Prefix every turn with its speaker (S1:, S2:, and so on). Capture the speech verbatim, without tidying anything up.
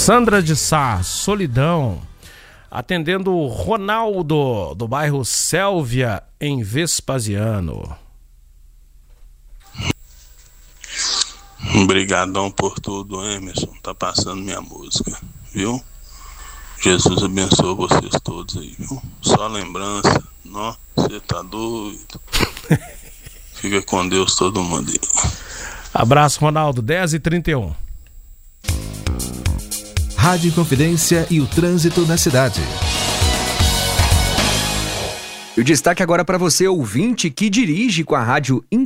S1: Sandra de Sá, Solidão. Atendendo o Ronaldo, do bairro Sélvia, em Vespasiano.
S2: Obrigadão por tudo, Emerson. Tá passando minha música, viu? Jesus abençoe vocês todos aí, viu? Só lembrança. Não, você tá doido. Fica com Deus todo mundo aí.
S1: Abraço, Ronaldo. dez e trinta e um.
S3: Rádio Confidência e o trânsito na cidade.
S4: E o destaque agora para você, ouvinte, que dirige com a rádio